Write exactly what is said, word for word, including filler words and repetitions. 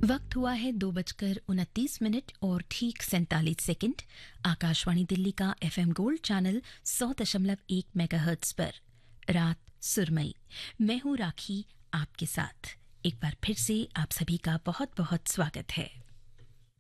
वक्त हुआ है दो बजकर उनतीस मिनट और ठीक सैंतालीस सेकंड। आकाशवाणी दिल्ली का एफएम गोल्ड चैनल सौ दशमलव एक मेगाहर्ट्ज पर रात सुरमई। मैं हूं राखी आपके साथ। एक बार फिर से आप सभी का बहुत बहुत स्वागत है।